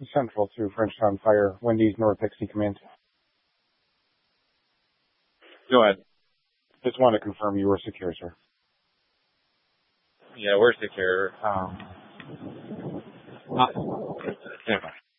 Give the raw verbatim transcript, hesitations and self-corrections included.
Central to Frenchtown Fire, Wendy's North Dixie Command. Go ahead. Just want to confirm you were secure, sir. Yeah, we're secure. Um, Uh, yeah.